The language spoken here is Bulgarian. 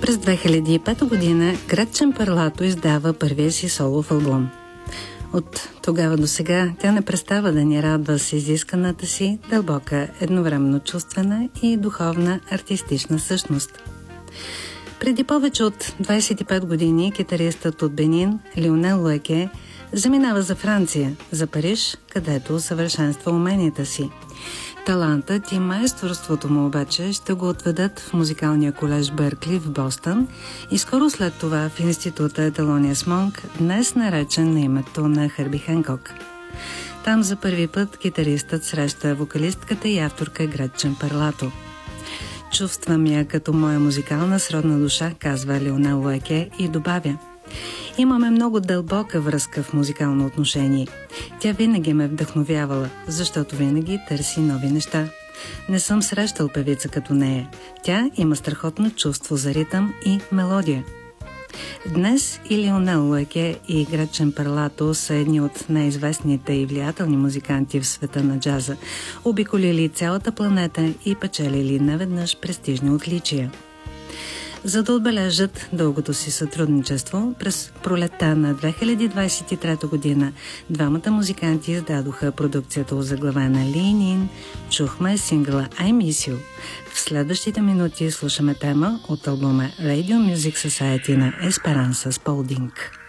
През 2005 година Гретчен Парлато издава първия си солов албум. От тогава до сега тя не престава да ни радва с изисканата си дълбока, едновременно чувствена и духовна артистична същност. Преди повече от 25 години китаристът от Бенин Лионел Луеке заминава за Франция, за Париж, където усъвършенства уменията си. Талантът и майсторството му обаче ще го отведат в музикалния колеж Бъркли в Бостън и скоро след това в института Телониас Монк, днес наречен на името на Хърби Хенкок. Там за първи път китаристът среща вокалистката и авторка Гретчен Парлато. Чувствам я като моя музикална сродна душа, казва Лионел Луеке и добавя: имаме много дълбока връзка в музикално отношение. Тя винаги ме вдъхновявала, защото винаги търси нови неща. Не съм срещал певица като нея. Тя има страхотно чувство за ритъм и мелодия. Днес и Лионел Луеке и Гретчен Парлато са едни от най-известните и влиятелни музиканти в света на джаза, обиколили цялата планета и печелили неведнъж престижни отличия. За да отбележат дългото си сътрудничество, през пролетта на 2023 година двамата музиканти издадоха продукцията озаглавена Lean In, чухме сингъла I Miss You. В следващите минути слушаме тема от албума Radio Music Society на Esperanza Spalding.